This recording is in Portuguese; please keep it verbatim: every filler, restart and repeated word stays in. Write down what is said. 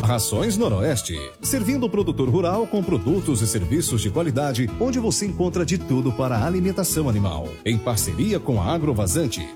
Rações Noroeste, servindo o produtor rural com produtos e serviços de qualidade, onde você encontra de tudo para a alimentação animal. Em parceria com a Agrovazante,